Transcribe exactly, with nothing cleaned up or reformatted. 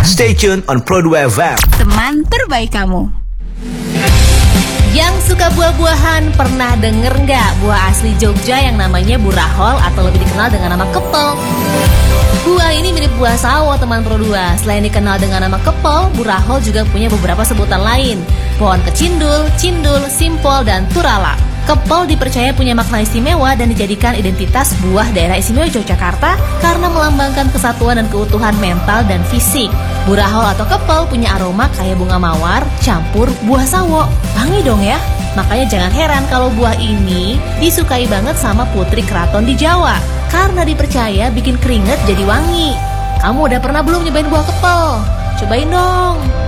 Stay tuned on Pro dua F M. Teman terbaik kamu. Yang suka buah-buahan, pernah denger nggak buah asli Jogja yang namanya burahol atau lebih dikenal dengan nama kepel? Buah ini mirip buah sawo, teman Pro dua. Selain dikenal dengan nama kepel, burahol juga punya beberapa sebutan lain. Pohon kecindul, cindul, simpol, dan turala. Kepel dipercaya punya makna istimewa dan dijadikan identitas buah daerah istimewa Yogyakarta karena melambangkan kesatuan dan keutuhan mental dan fisik. Burahol atau kepel punya aroma kayak bunga mawar campur buah sawo. Wangi dong ya? Makanya jangan heran kalau buah ini disukai banget sama putri keraton di Jawa karena dipercaya bikin keringet jadi wangi. Kamu udah pernah belum nyobain buah kepel? Cobain dong!